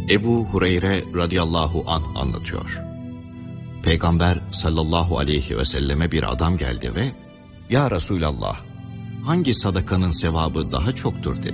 Ebu Hureyre radıyallahu anh anlatıyor. Peygamber sallallahu aleyhi ve selleme bir adam geldi ve "Ya Resulallah, hangi sadakanın sevabı daha çoktur?" dedi.